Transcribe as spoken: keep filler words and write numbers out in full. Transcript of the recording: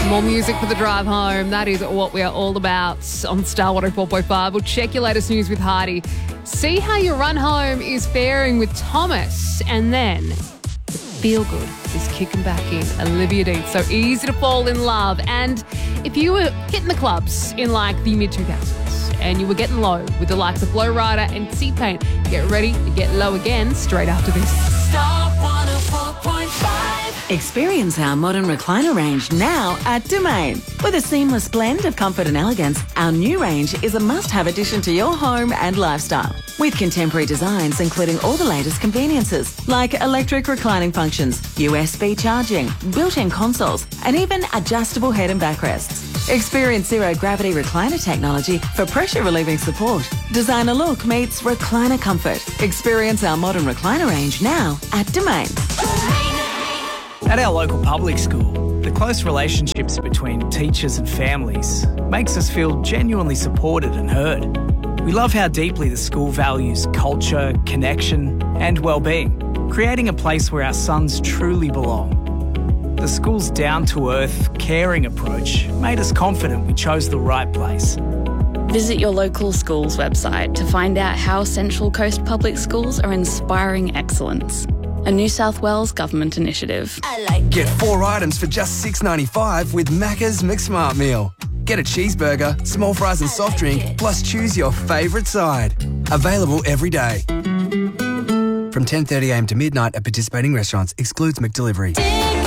More music for the drive home. That is what we are all about on Star one oh four point five. We'll check your latest news with Heidi. See how your run home is faring with Thomas. And then the feel good is kicking back in. Olivia Dean. So easy to fall in love. And if you were hitting the clubs in like the mid two thousands and you were getting low with the likes of Flow Rider and T-Pain, get ready to get low again straight after this. Star one oh four point five. Experience our modern recliner range now at Domain. With a seamless blend of comfort and elegance, our new range is a must-have addition to your home and lifestyle. With contemporary designs including all the latest conveniences like electric reclining functions, U S B charging, built-in consoles, and even adjustable head and backrests. Experience zero-gravity recliner technology for pressure-relieving support. Designer look meets recliner comfort. Experience our modern recliner range now at Domain. At our local public school, the close relationships between teachers and families makes us feel genuinely supported and heard. We love how deeply the school values culture, connection and well-being, creating a place where our sons truly belong. The school's down-to-earth, caring approach made us confident we chose the right place. Visit your local school's website to find out how Central Coast Public Schools are inspiring excellence. A New South Wales government initiative. I like Get four items for just six dollars ninety-five with Macca's McSmart Meal. Get a cheeseburger, small fries and soft drink, plus choose your favourite side. Available every day. From ten thirty a m to midnight at participating restaurants. Excludes McDelivery.